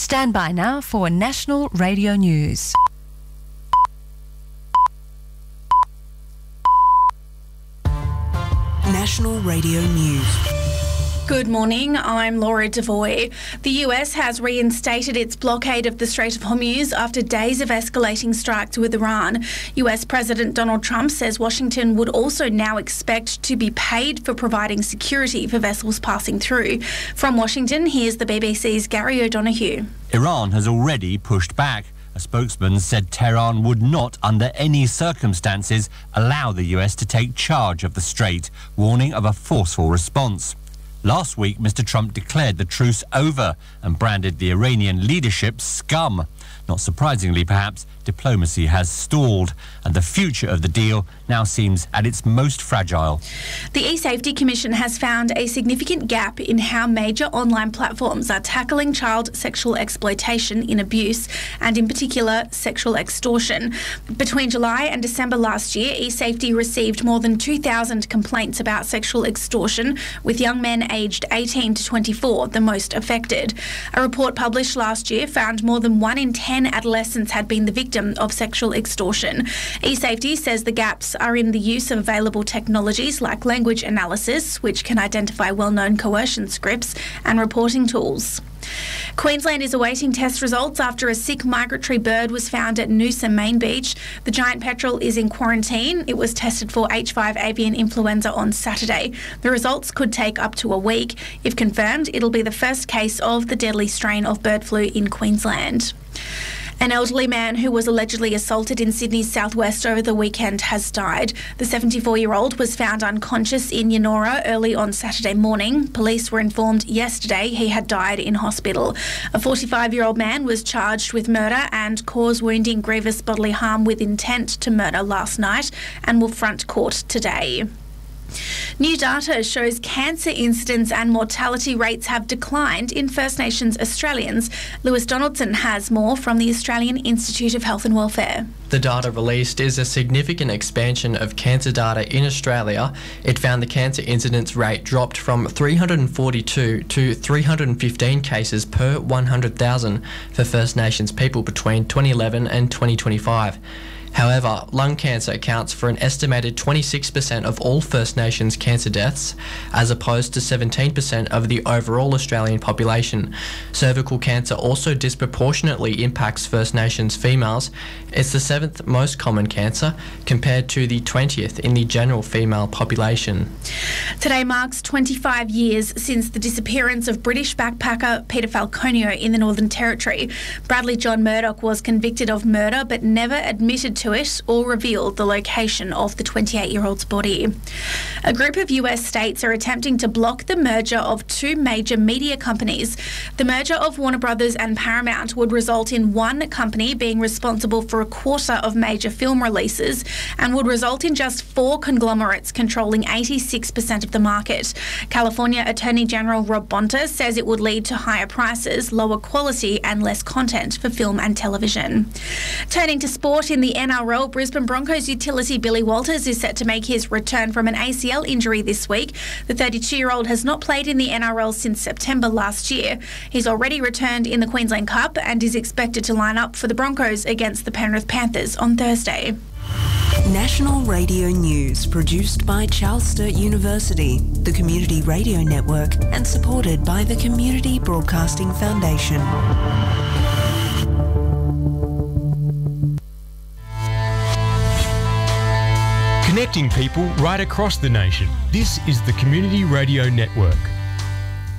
Stand by now for National Radio News. National Radio News. Good morning, I'm Laura Devoy. The US has reinstated its blockade of the Strait of Hormuz after days of escalating strikes with Iran. US President Donald Trump says Washington would also now expect to be paid for providing security for vessels passing through. From Washington, here's the BBC's Gary O'Donoghue. Iran has already pushed back. A spokesman said Tehran would not, under any circumstances, allow the US to take charge of the strait, warning of a forceful response. Last week, Mr. Trump declared the truce over and branded the Iranian leadership scum. Not surprisingly, perhaps, diplomacy has stalled, and the future of the deal now seems at its most fragile. The eSafety Commission has found a significant gap in how major online platforms are tackling child sexual exploitation in abuse, and in particular, sexual extortion. Between July and December last year, eSafety received more than 2,000 complaints about sexual extortion, with young men aged 18 to 24 the most affected. A report published last year found more than 1 in 10 adolescents had been the victim of sexual extortion. eSafety says the gaps are in the use of available technologies like language analysis, which can identify well-known coercion scripts, and reporting tools. Queensland is awaiting test results after a sick migratory bird was found at Noosa Main Beach. The giant petrel is in quarantine. It was tested for H5 avian influenza on Saturday. The results could take up to a week. If confirmed, it'll be the first case of the deadly strain of bird flu in Queensland. An elderly man who was allegedly assaulted in Sydney's southwest over the weekend has died. The 74-year-old was found unconscious in Yennora early on Saturday morning. Police were informed yesterday he had died in hospital. A 45-year-old man was charged with murder and cause wounding grievous bodily harm with intent to murder last night and will front court today. New data shows cancer incidence and mortality rates have declined in First Nations Australians. Lewis Donaldson has more from the Australian Institute of Health and Welfare. The data released is a significant expansion of cancer data in Australia. It found the cancer incidence rate dropped from 342 to 315 cases per 100,000 for First Nations people between 2011 and 2025. However, lung cancer accounts for an estimated 26% of all First Nations cancer deaths, as opposed to 17% of the overall Australian population. Cervical cancer also disproportionately impacts First Nations females. It's the 7th most common cancer, compared to the 20th in the general female population. Today marks 25 years since the disappearance of British backpacker Peter Falconio in the Northern Territory. Bradley John Murdoch was convicted of murder but never admitted to it or revealed the location of the 28-year-old's body. A group of US states are attempting to block the merger of two major media companies. The merger of Warner Brothers and Paramount would result in one company being responsible for a quarter of major film releases and would result in just 4 conglomerates controlling 86% of the market. California Attorney General Rob Bonta says it would lead to higher prices, lower quality and less content for film and television. Turning to sport, in the NRL, Brisbane Broncos utility Billy Walters is set to make his return from an ACL injury this week. The 32-year-old has not played in the NRL since September last year. He's already returned in the Queensland Cup and is expected to line up for the Broncos against the Penrith Panthers on Thursday. National Radio News, produced by Charles Sturt University, the Community Radio Network, and supported by the Community Broadcasting Foundation. Connecting people right across the nation. This is the Community Radio Network.